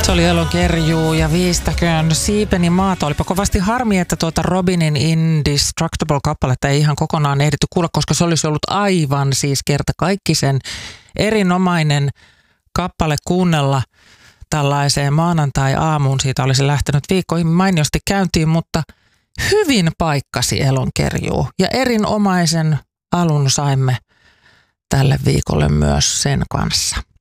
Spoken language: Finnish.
Se oli Elonkerjuu ja Viistäköön siipeni maata. Olipa kovasti harmi, että tuota Robinin Indestructible-kappaletta ei ihan kokonaan ehditty kuulla, koska se olisi ollut aivan siis kertakaikkisen erinomainen kappale kuunnella tällaiseen maanantai-aamuun. Siitä olisi lähtenyt viikkoihin mainiosti käyntiin, mutta hyvin paikkasi Elonkerjuu ja erinomaisen alun saimme tälle viikolle myös sen kanssa.